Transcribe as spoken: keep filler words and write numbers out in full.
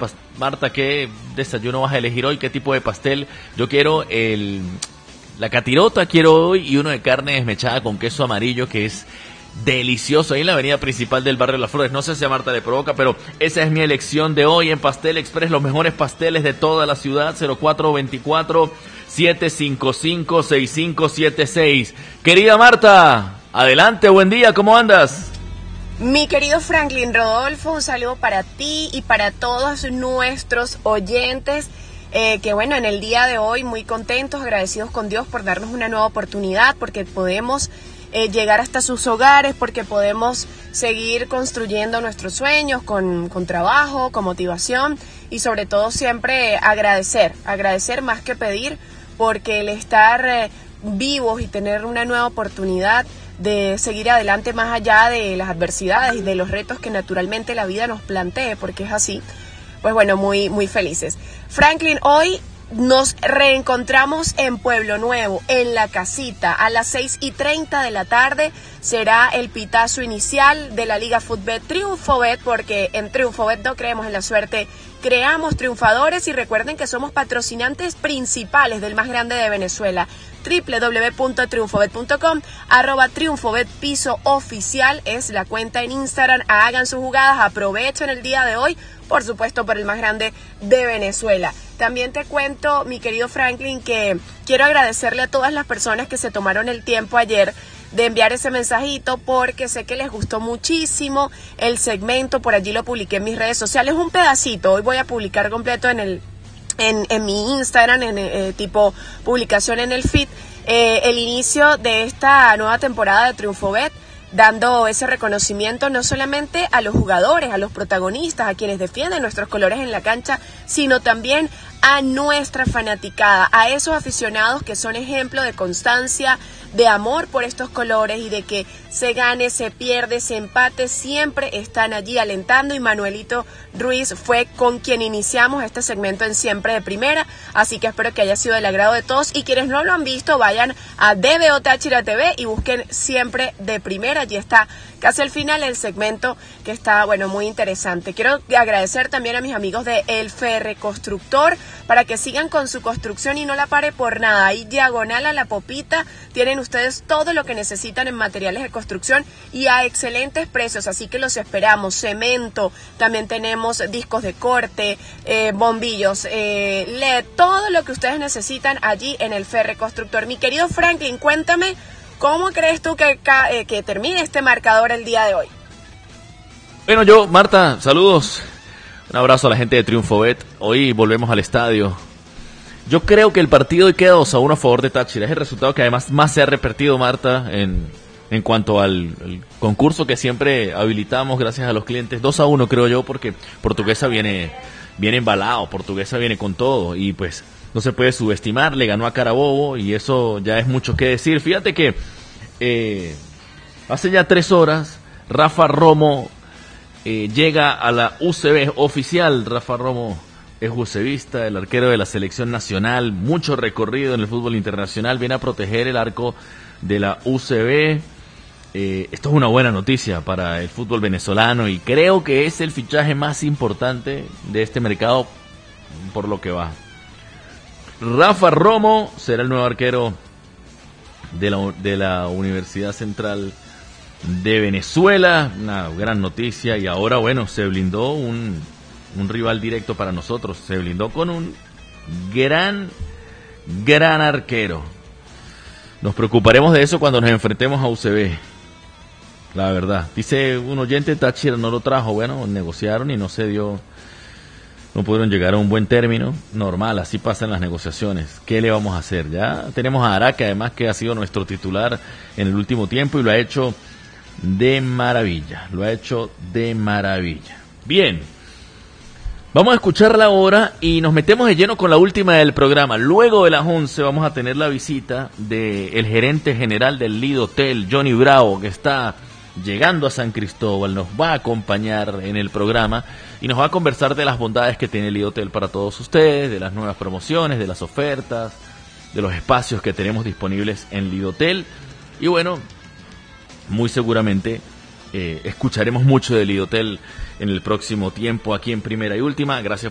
pas- Marta, ¿qué desayuno vas a elegir hoy? ¿Qué tipo de pastel? Yo quiero el la catirota, quiero hoy, y uno de carne desmechada con queso amarillo, que es delicioso, ahí en la avenida principal del barrio Las Flores. No sé si a Marta le provoca, pero esa es mi elección de hoy en Pastel Express, los mejores pasteles de toda la ciudad. Cero cuatro dos cuatro, siete cinco cinco, seis cinco siete seis. Querida Marta, adelante, buen día, ¿cómo andas? Mi querido Franklin Rodolfo, un saludo para ti y para todos nuestros oyentes, eh, que bueno, en el día de hoy muy contentos, agradecidos con Dios por darnos una nueva oportunidad, porque podemos Eh, llegar hasta sus hogares, porque podemos seguir construyendo nuestros sueños con, con trabajo, con motivación, y sobre todo siempre agradecer, agradecer más que pedir, porque el estar eh, vivos y tener una nueva oportunidad de seguir adelante más allá de las adversidades y de los retos que naturalmente la vida nos plantee, porque es así, pues bueno, muy, muy felices. Franklin, hoy nos reencontramos en Pueblo Nuevo, en La Casita, a las seis y treinta de la tarde. Será el pitazo inicial de la Liga Futbet Triunfobet, porque en Triunfobet no creemos en la suerte, creamos triunfadores. Y recuerden que somos patrocinantes principales del más grande de Venezuela. doble u doble u doble u punto triunfobet punto com, arroba triunfobet piso oficial es la cuenta en Instagram. Hagan sus jugadas, aprovechen el día de hoy, por supuesto, por el más grande de Venezuela. También te cuento, mi querido Franklin, que quiero agradecerle a todas las personas que se tomaron el tiempo ayer de enviar ese mensajito, porque sé que les gustó muchísimo el segmento. Por allí lo publiqué en mis redes sociales, un pedacito. Hoy voy a publicar completo en el En, en mi Instagram, en eh, tipo publicación en el feed, eh, el inicio de esta nueva temporada de Triunfobet, dando ese reconocimiento no solamente a los jugadores, a los protagonistas, a quienes defienden nuestros colores en la cancha, sino también a nuestra fanaticada, a esos aficionados que son ejemplo de constancia, de amor por estos colores, y de que se gane, se pierde, se empate, siempre están allí alentando. Y Manuelito Ruiz fue con quien iniciamos este segmento en Siempre de Primera, así que espero que haya sido del agrado de todos, y quienes no lo han visto, vayan a D B O Táchira T V y busquen Siempre de Primera. Allí está casi al final el segmento, que está, bueno, muy interesante. Quiero agradecer también a mis amigos de El Ferre Constructor, para que sigan con su construcción y no la pare por nada. Ahí diagonal a La Popita tienen ustedes todo lo que necesitan en materiales de construcción y a excelentes precios, así que los esperamos. Cemento, también tenemos discos de corte, eh, bombillos, eh, L E D, todo lo que ustedes necesitan allí en El Ferre Constructor. Mi querido Franklin, cuéntame, ¿cómo crees tú que, eh, que termine este marcador el día de hoy? Bueno, yo, Marta, saludos. Un abrazo a la gente de Triunfobet. Hoy volvemos al estadio. Yo creo que el partido hoy queda dos a uno a favor de Táchira. Es el resultado que además más se ha repetido, Marta, en, en cuanto al, al concurso que siempre habilitamos gracias a los clientes. dos a uno creo yo, porque Portuguesa viene, viene embalado, Portuguesa viene con todo, y pues no se puede subestimar. Le ganó a Carabobo y eso ya es mucho que decir. Fíjate que eh, hace ya tres horas Rafa Romo Eh, llega a la U C B oficial. Rafa Romo es UCBista, el arquero de la selección nacional, mucho recorrido en el fútbol internacional, viene a proteger el arco de la U C B. Eh, esto es una buena noticia para el fútbol venezolano, y creo que es el fichaje más importante de este mercado por lo que va. Rafa Romo será el nuevo arquero de la, de la Universidad Central de Venezuela. Una gran noticia, y ahora, bueno, se blindó un, un rival directo para nosotros. Se blindó con un gran, gran arquero. Nos preocuparemos de eso cuando nos enfrentemos a U C B, la verdad. Dice un oyente, Táchira no lo trajo. Bueno, negociaron y no se dio, no pudieron llegar a un buen término. Normal, así pasan las negociaciones. ¿Qué le vamos a hacer? Ya tenemos a Araque, además, que ha sido nuestro titular en el último tiempo, y lo ha hecho de maravilla, lo ha hecho de maravilla. Bien, vamos a escucharla ahora y nos metemos de lleno con la última del programa. Luego de las once vamos a tener la visita del gerente general del Lido Hotel, Johnny Bravo, que está llegando a San Cristóbal. Nos va a acompañar en el programa y nos va a conversar de las bondades que tiene el Lido Hotel para todos ustedes, de las nuevas promociones, de las ofertas, de los espacios que tenemos disponibles en Lido Hotel. Y bueno, muy seguramente eh, escucharemos mucho del Lido Hotel en el próximo tiempo aquí en Primera y Última. Gracias